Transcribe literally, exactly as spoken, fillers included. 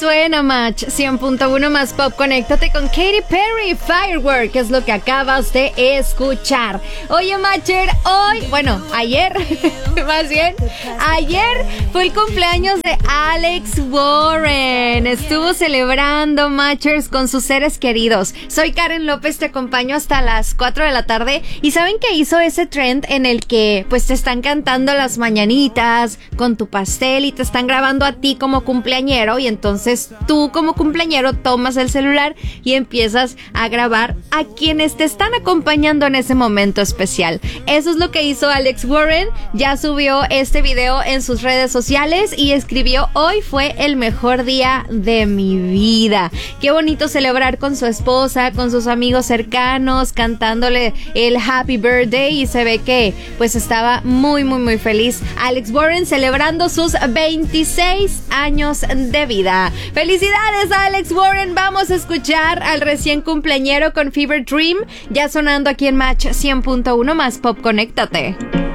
suena, Match cien punto uno más Pop. Conéctate con Katy Perry, Firework, que es lo que acabas de escuchar. Oye, Matcher, hoy, bueno, ayer, más bien, ayer fue el cumpleaños de Alex Warren. Estuvo celebrando, Matchers, con sus seres queridos. Soy Karen López, te acompaño hasta las cuatro de la tarde. ¿Y saben que hizo ese trend en el que, pues, te están cantando las mañanitas con tu pastel y te están grabando a ti como cumpleañero? Y entonces tú como cumpleañero tomas el celular y empiezas a grabar a quienes te están acompañando en ese momento especial. Eso es lo que hizo Alex Warren. Ya subió este video en sus redes sociales y escribió: hoy fue el mejor día de mi vida. Qué bonito celebrar con su esposa, con sus amigos cercanos, cantándole el happy birthday, y se ve que pues estaba muy muy muy feliz Alex Warren celebrando sus veintiséis años de vida. ¡Felicidades, Alex Warren! Vamos a escuchar al recién cumpleañero con Fever Dream, ya sonando aquí en Match cien punto uno más Pop. Conéctate.